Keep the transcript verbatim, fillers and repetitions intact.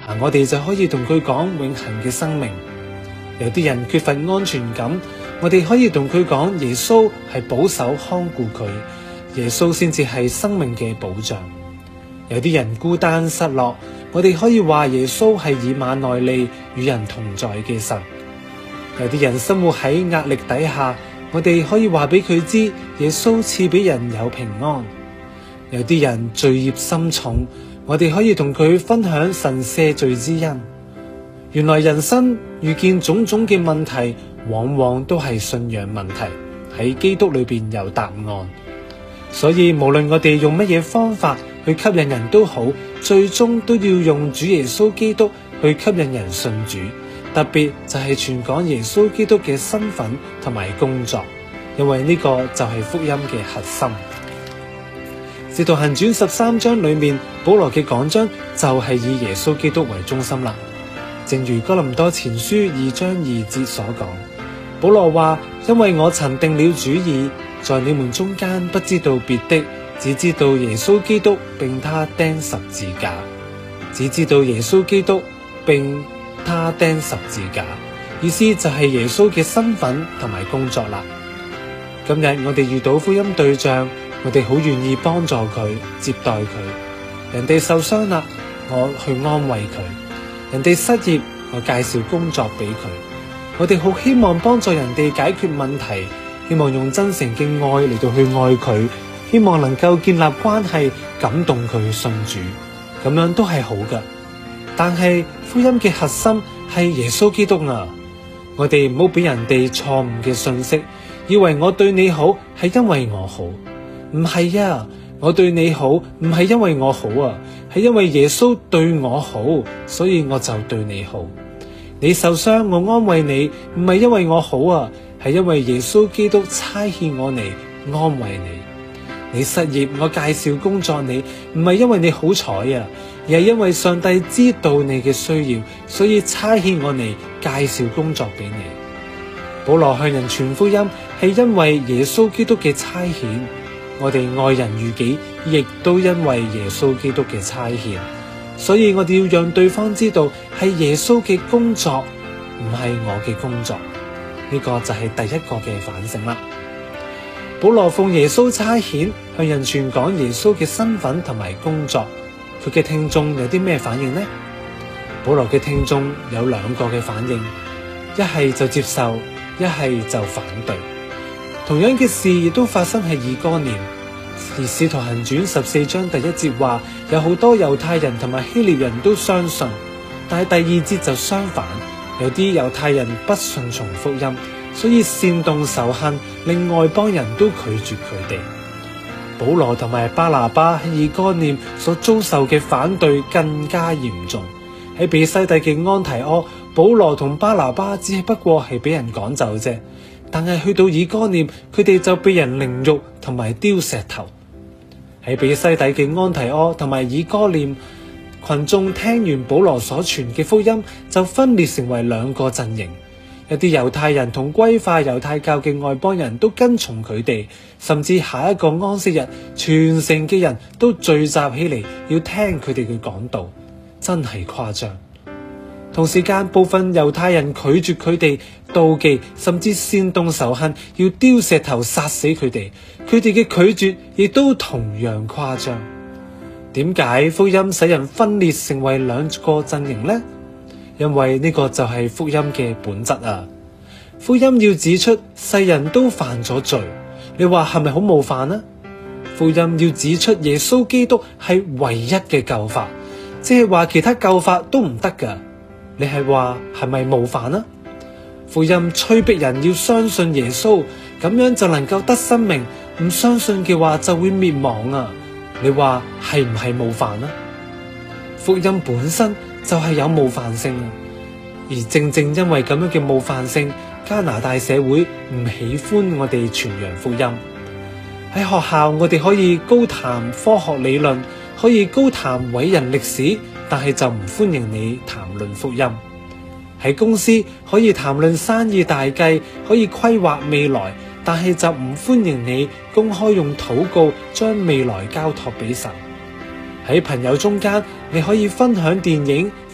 啊，我哋就可以同佢講永恆嘅生命。有啲人缺乏安全感，我哋可以同佢講耶穌係保守看顧佢，耶穌先至係生命嘅保障。有啲人孤單失落，我哋可以話耶穌係以馬內利，與人同在嘅神。有啲人生活喺壓力底下，我哋可以話俾佢知耶穌賜俾人有平安。有啲人罪孽深重，我哋可以同佢分享神赦罪之恩。原來人生遇見種種嘅問題，往往都係信仰問題，喺基督裏邊有答案。所以無論我哋用乜嘢方法去吸引人都好，最終都要用主耶穌基督去吸引人信主。特別就係傳講耶穌基督嘅身份同埋工作，因為呢個就係福音嘅核心。使徒行傳十三章裏面，保羅嘅講章就係以耶穌基督為中心啦。正如哥林多前書二章二節所講，保羅話：因為我曾定了主意，在你們中間不知道別的，只知道耶穌基督並他釘十字架，只知道耶穌基督並他釘十字架，意思就係耶穌嘅身份同埋工作啦。今日我哋遇到福音對象，我哋好願意幫助佢，接待佢。人哋受傷啦，我去安慰佢；人哋失業，我介紹工作俾佢。我哋好希望幫助人哋解決問題，希望用真誠嘅愛嚟到去愛佢，希望能夠建立關係，感動佢信主，咁樣都係好㗎。但係福音嘅核心係耶穌基督啊！我哋唔好俾人哋錯誤嘅信息，以為我對你好係因為我好，唔係啊！我對你好唔係因為我好啊，係因為耶穌對我好，所以我就對你好。你受傷，我安慰你，唔係因為我好啊，係因為耶穌基督差遣我嚟安慰你。你失業，我介紹工作你，唔係因為你好彩啊，而係因為上帝知道你嘅需要，所以差遣我嚟介紹工作俾你。保羅向人傳福音係因為耶穌基督嘅差遣，我哋愛人如己，亦都因為耶穌基督嘅差遣。所以我哋要讓對方知道係耶穌嘅工作，唔係我嘅工作。呢個就係第一個嘅反省啦。保羅奉耶穌差遣向人傳講耶穌嘅身份同埋工作，佢嘅聽眾有啲咩反應呢？保羅嘅聽眾有兩個嘅反應，一係就接受，一係就反對。同樣嘅事亦都發生喺以哥念。而使徒行傳十四章第一節話，有好多猶太人同埋希臘人都相信，但係第二節就相反，有啲猶太人不順從福音，所以煽動仇恨，令外邦人都拒絕佢哋。保羅同埋巴拿巴喺以哥念所遭受嘅反對更加嚴重。喺彼西底嘅安提阿，保羅同巴拿巴只係不過係俾人趕走啫，但係去到以哥念，佢哋就被人凌辱同埋丟石頭。喺彼西底嘅安提阿同埋以哥念，群眾聽完保羅所傳嘅福音，就分裂成為兩個陣營。一啲猶太人同歸化猶太教嘅外邦人都跟從佢哋，甚至下一個安息日，全城嘅人都聚集起嚟要聽佢哋嘅講道，真係誇張。同時間，部分猶太人拒絕佢哋，妒忌甚至煽動仇恨，要丟石頭殺死佢哋。佢哋嘅拒絕亦都同樣誇張。點解福音使人分裂成為兩個陣營呢？因為呢個就係福音嘅本質啊！福音要指出世人都犯咗罪，你話係咪好冒犯呢？福音要指出耶穌基督係唯一嘅救法，即係話其他救法都唔得噶。你係話係咪冒犯呢？福音催逼人要相信耶穌，咁樣就能夠得生命，唔相信嘅話就會滅亡啊！你話係唔係冒犯呢？福音本身就係有冒犯性，而正正因為咁樣嘅冒犯性，加拿大社會唔喜歡我哋傳揚福音。喺學校我哋可以高談科學理論，可以高談偉人歷史，但係就唔歡迎你談論福音。喺公司可以談論生意大計，可以規劃未來，但係就唔歡迎你公開用禱告將未來交託俾神。喺朋友中間，你可以分享電影、